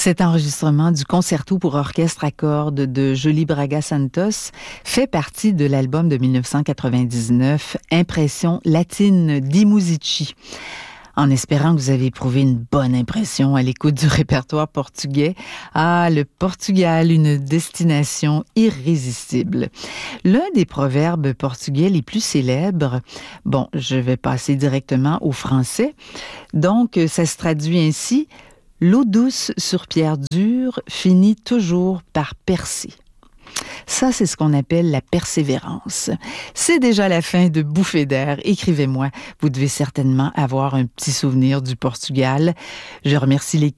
Cet enregistrement du concerto pour orchestre à cordes de Joly Braga Santos fait partie de l'album de 1999, Impression latine di Musici. En espérant que vous avez éprouvé une bonne impression à l'écoute du répertoire portugais. Ah, le Portugal, une destination irrésistible. L'un des proverbes portugais les plus célèbres, bon, je vais passer directement au français, donc ça se traduit ainsi: l'eau douce sur pierre dure finit toujours par percer. Ça, c'est ce qu'on appelle la persévérance. C'est déjà la fin de Bouffées d'air. Écrivez-moi. Vous devez certainement avoir un petit souvenir du Portugal. Je remercie